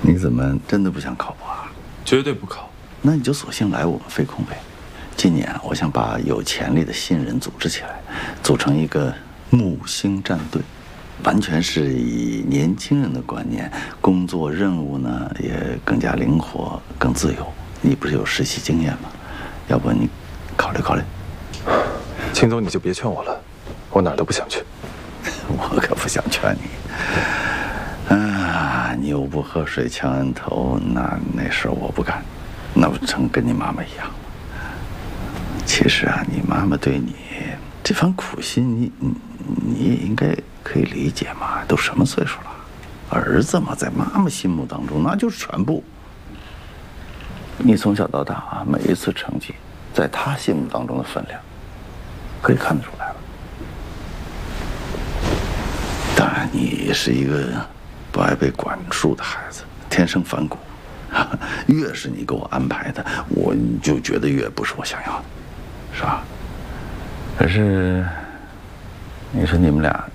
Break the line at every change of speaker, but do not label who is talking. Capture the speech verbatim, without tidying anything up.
你怎么真的不想考博啊？
绝对不考。
那你就索性来我们飞控呗。今年啊，我想把有潜力的新人组织起来，组成一个木星战队，完全是以年轻人的观念，工作任务呢也更加灵活、更自由。你不是有实习经验吗？要不你考虑考虑？
秦总，你就别劝我了，我哪儿都不想去。
我可不想劝你。啊，牛不喝水强摁头，那那事我不干，那不成跟你妈妈一样。其实啊，你妈妈对你这番苦心，你你你也应该可以理解嘛。都什么岁数了，儿子嘛，在妈妈心目当中那就是全部。你从小到大啊，每一次成绩，在她心目当中的分量，可以看得出来了。当然，你是一个不爱被管束的孩子，天生反骨。越是你给我安排的，我就觉得越不是我想要的，是吧？可是，你说你们俩